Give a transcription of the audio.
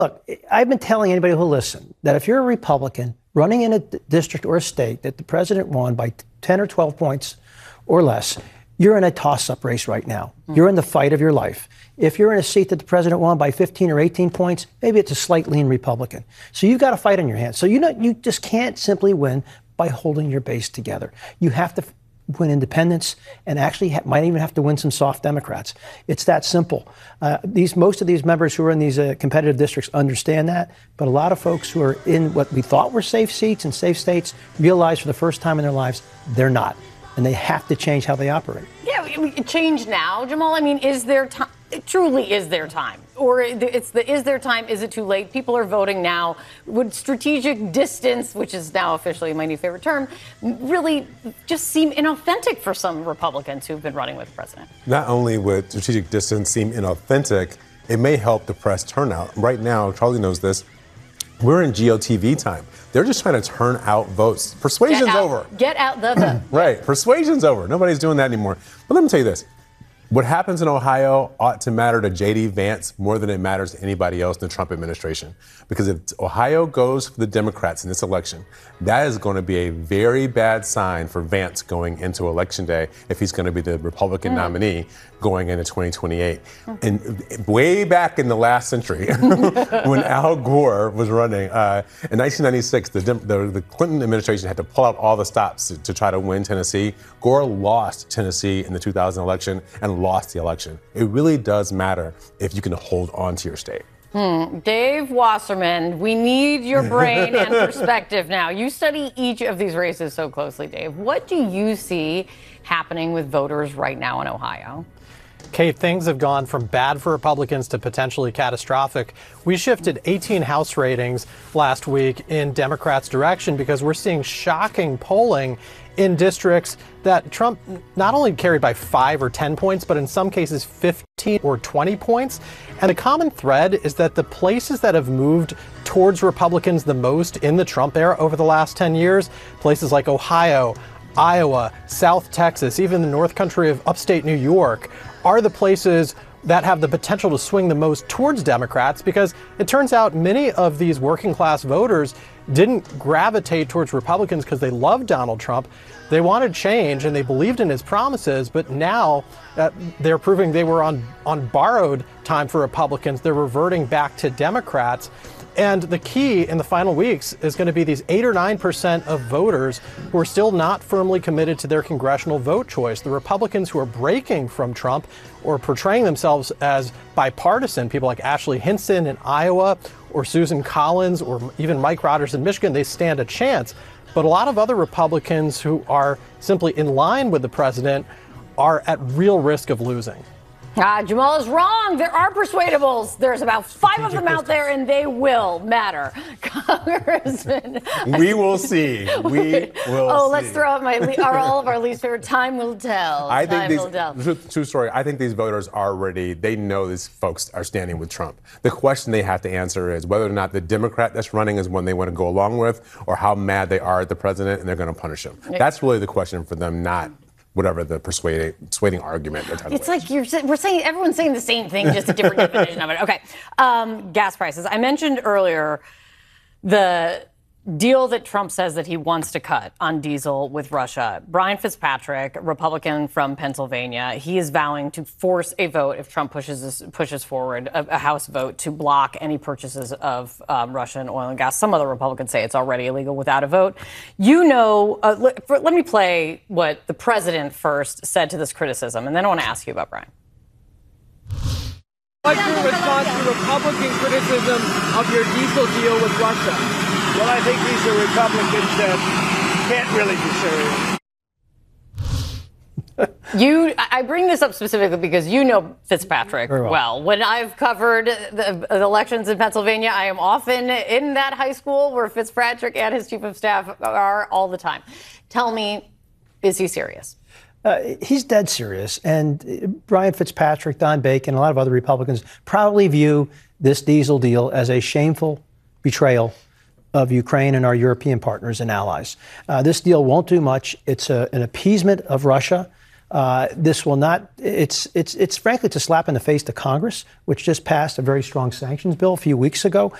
Look, I've been telling anybody who'll listen that if you're a Republican running in a district or a state that the president won by 10 or 12 points or less, you're in a toss-up race right now. You're in the fight of your life. If you're in a seat that the president won by 15 or 18 points, maybe it's a slight lean Republican. So you've got a fight on your hands. So you just can't simply win by holding your base together. You have to win independents and actually might even have to win some soft Democrats. It's that simple. Most of these members who are in these competitive districts understand that, but a lot of folks who are in what we thought were safe seats and safe states realize for the first time in their lives they're not. And they have to change how they operate. Yeah, change now, Jamal. I mean, is there time? Truly, is there time? Or is there time? Is it too late? People are voting now. Would strategic distance, which is now officially my new favorite term, really just seem inauthentic for some Republicans who've been running with the president? Not only would strategic distance seem inauthentic, it may help depress turnout. Right now, Charlie knows this, we're in GOTV time. They're just trying to turn out votes. Persuasion's over. Get out the vote. Right. Persuasion's over. Nobody's doing that anymore. But let me tell you this. What happens in Ohio ought to matter to J.D. Vance more than it matters to anybody else in the Trump administration. Because if Ohio goes for the Democrats in this election, that is going to be a very bad sign for Vance going into Election Day if he's going to be the Republican nominee going into 2028. And way back in the last century, when Al Gore was running, in 1996, the Clinton administration had to pull out all the stops to try to win Tennessee. Gore lost Tennessee in the 2000 election and lost the election. It really does matter if you can hold on to your state. Dave Wasserman, we need your brain and perspective now. You study each of these races so closely, Dave. What do you see happening with voters right now in Ohio? Kate, things have gone from bad for Republicans to potentially catastrophic. We shifted 18 House ratings last week in Democrats' direction because we're seeing shocking polling in districts that Trump not only carried by 5 or 10 points, but in some cases 15 or 20 points. And a common thread is that the places that have moved towards Republicans the most in the Trump era over the last 10 years, places like Ohio, Iowa, South Texas, even the North Country of upstate New York, are the places that have the potential to swing the most towards Democrats, because it turns out many of these working class voters didn't gravitate towards Republicans because they loved Donald Trump. They wanted change and they believed in his promises, but now they're proving they were on borrowed time for Republicans. They're reverting back to Democrats. And the key in the final weeks is going to be these 8 or 9% of voters who are still not firmly committed to their congressional vote choice. The Republicans who are breaking from Trump or portraying themselves as bipartisan, people like Ashley Hinson in Iowa or Susan Collins or even Mike Rogers in Michigan, they stand a chance. But a lot of other Republicans who are simply in line with the president are at real risk of losing. Jamal is wrong. There are persuadables. There's about 5 of them out there, and they will matter. Congressman. We will see. We will see. Let's throw out all of our least favorite. Time will tell. True story. I think these voters are ready. They know these folks are standing with Trump. The question they have to answer is whether or not the Democrat that's running is one they want to go along with, or how mad they are at the president and they're going to punish him. That's really the question for them, not whatever the persuading argument they're talking about. It's like everyone's saying the same thing, just a different definition of it. Okay. Gas prices. I mentioned earlier the deal that Trump says that he wants to cut on diesel with Russia. Brian Fitzpatrick, Republican from Pennsylvania, he is vowing to force a vote if Trump pushes forward a House vote to block any purchases of Russian oil and gas. Some other Republicans say it's already illegal without a vote. Let me play what the president first said to this criticism, and then I want to ask you about Brian. What's your response to Republican criticism of your diesel deal with Russia? Well, I think these are Republicans that can't really be serious. I bring this up specifically because you know Fitzpatrick well. When I've covered the elections in Pennsylvania, I am often in that high school where Fitzpatrick and his chief of staff are all the time. Tell me, is he serious? He's dead serious. And Brian Fitzpatrick, Don Bacon, a lot of other Republicans probably view this diesel deal as a shameful betrayal of Ukraine and our European partners and allies. This deal won't do much. It's an appeasement of Russia. This will not. It's frankly it's a slap in the face to Congress, which just passed a very strong sanctions bill a few weeks ago.